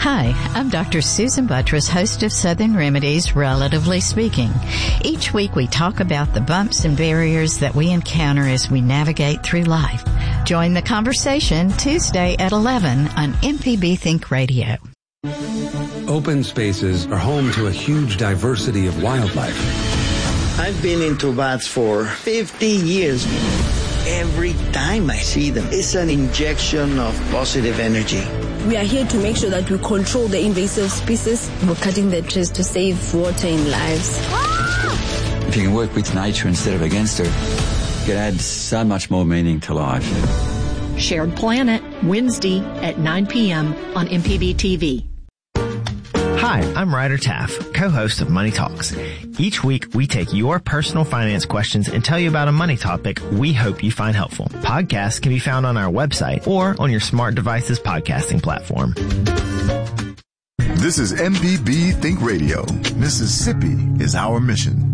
Hi, I'm Dr. Susan Buttress, host of Southern Remedies, Relatively Speaking. Each week we talk about the bumps and barriers that we encounter as we navigate through life. Join the conversation Tuesday at 11 on MPB Think Radio. Open spaces are home to a huge diversity of wildlife. I've been into bats for 50 years. Every time I see them, it's an injection of positive energy. We are here to make sure that we control the invasive species. We're cutting the trees to save water in lives. If you can work with nature instead of against her, you can add so much more meaning to life. Shared Planet, Wednesday at 9 p.m. on MPB TV. Hi, I'm Ryder Taff, co-host of Money Talks. Each week, we take your personal finance questions and tell you about a money topic we hope you find helpful. Podcasts can be found on our website or on your smart device's podcasting platform. This is MPB Think Radio. Mississippi is our mission.